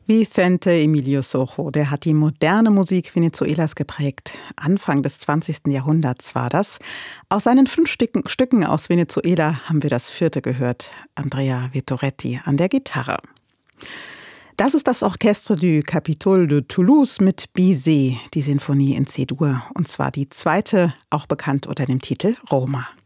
Vicente Emilio Sojo, der hat die moderne Musik Venezuelas geprägt. Anfang des 20. Jahrhunderts war das. Aus seinen 5 Stücken aus Venezuela haben wir das 4. gehört. Andrea Vitoretti an der Gitarre. Das ist das Orchestre du Capitole de Toulouse mit Bizet, die Sinfonie in C-Dur. Und zwar die 2., auch bekannt unter dem Titel Roma.